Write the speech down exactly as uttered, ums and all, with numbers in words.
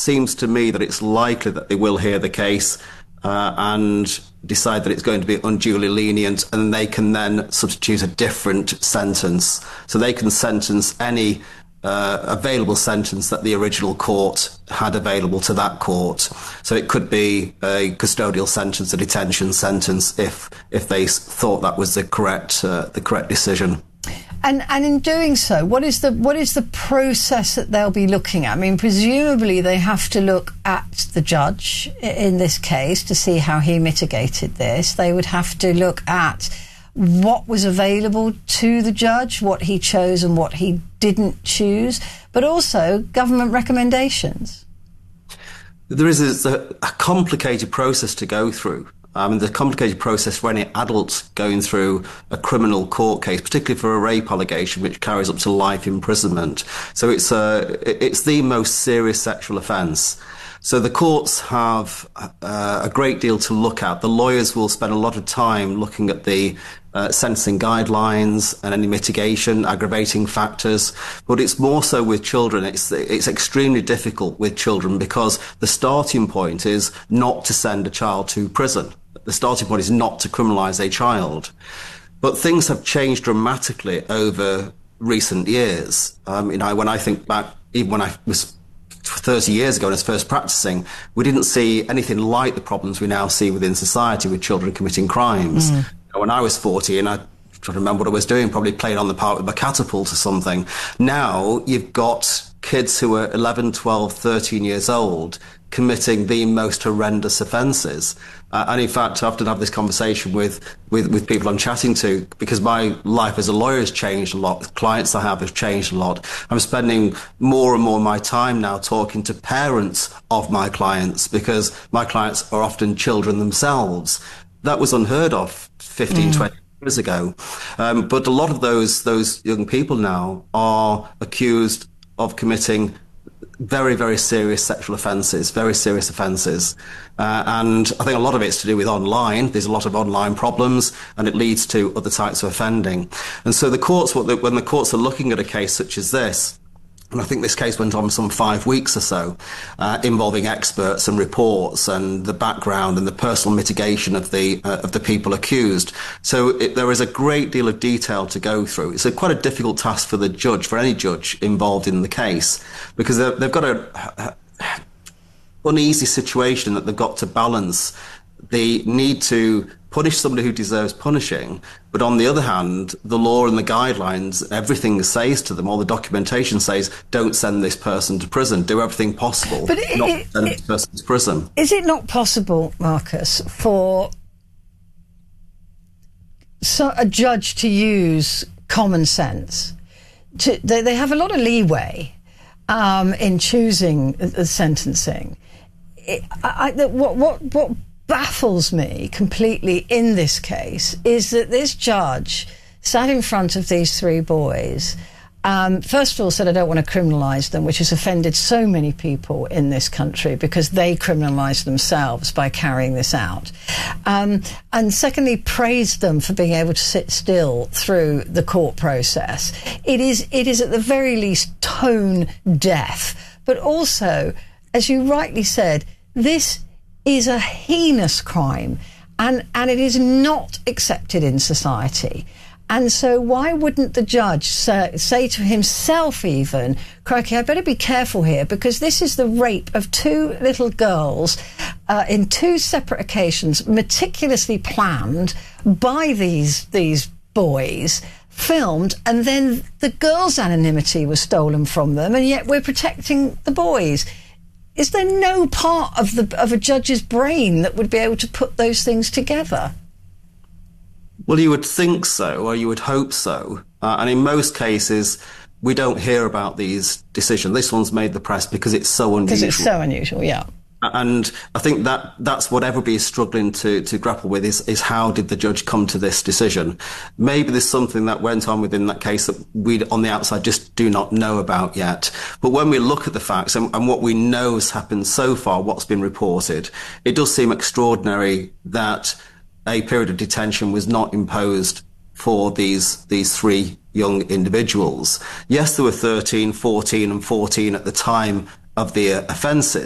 seems to me that it's likely that they will hear the case uh, and decide that it's going to be unduly lenient, and they can then substitute a different sentence. So they can sentence any uh, available sentence that the original court had available to that court. So it could be a custodial sentence, a detention sentence, if if they thought that was the correct uh, the correct decision. And and in doing so, what is the what is the process that they'll be looking at? I mean, presumably they have to look at the judge in this case to see how he mitigated this. They would have to look at what was available to the judge, what he chose and what he didn't choose, but also government recommendations. There is a, a complicated process to go through. I mean, the complicated process for any adult going through a criminal court case, particularly for a rape allegation, which carries up to life imprisonment. So it's a, it's the most serious sexual offence. So the courts have uh, a great deal to look at. The lawyers will spend a lot of time looking at the uh, sentencing guidelines and any mitigation, aggravating factors. But it's more so with children. It's, it's extremely difficult with children because the starting point is not to send a child to prison. The starting point is not to criminalise a child. But things have changed dramatically over recent years. Um, you know, when I think back, even when I was thirty years ago when I was first practising, we didn't see anything like the problems we now see within society with children committing crimes. Mm. When I was fourteen, I try to remember what I was doing, probably playing on the park with a catapult or something. Now you've got kids who are eleven, twelve, thirteen years old committing the most horrendous offences. Uh, and in fact, I often have this conversation with, with, with people I'm chatting to, because my life as a lawyer has changed a lot. The clients I have have changed a lot. I'm spending more and more of my time now talking to parents of my clients, because my clients are often children themselves. That was unheard of fifteen, mm. twenty years ago. Um, but a lot of those, those young people now are accused of committing very, very serious sexual offences, very serious offences. Uh, and I think a lot of it's to do with online. There's a lot of online problems, and it leads to other types of offending. And so the courts, when the courts are looking at a case such as this, and I think this case went on some five weeks or so, uh, involving experts and reports and the background and the personal mitigation of the uh, of the people accused. So it, there is a great deal of detail to go through. It's a, quite a difficult task for the judge, for any judge involved in the case, because they've got a, a uneasy situation that they've got to balance the need to punish somebody who deserves punishing, but on the other hand, the law and the guidelines, everything says to them, all the documentation says, don't send this person to prison, do everything possible but it, not it, to send it, this person to prison. Is it not possible, Marcus, for so a judge to use common sense? To, they, they have a lot of leeway um, in choosing the sentencing. It, I, I, what, what, what baffles me completely in this case is that this judge sat in front of these three boys, um, first of all said, I don't want to criminalise them, which has offended so many people in this country because they criminalise themselves by carrying this out. Um, and secondly, praised them for being able to sit still through the court process. It is, it is at the very least tone deaf, but also, as you rightly said, this is a heinous crime, and, and it is not accepted in society. And so why wouldn't the judge say, say to himself even, crikey, I better be careful here, because this is the rape of two little girls uh, in two separate occasions, meticulously planned by these, these boys, filmed, and then the girls' anonymity was stolen from them, and yet we're protecting the boys. Is there no part of the of a judge's brain that would be able to put those things together? Well, you would think so, or you would hope so. Uh, and in most cases, we don't hear about these decisions. This one's made the press because it's so unusual. Because it's so unusual, yeah. And I think that that's what everybody is struggling to, to grapple with is, is how did the judge come to this decision? Maybe there's something that went on within that case that we on the outside just do not know about yet. But when we look at the facts and, and what we know has happened so far, what's been reported, it does seem extraordinary that a period of detention was not imposed for these, these three young individuals. Yes, there were thirteen, fourteen and fourteen at the time of the offences.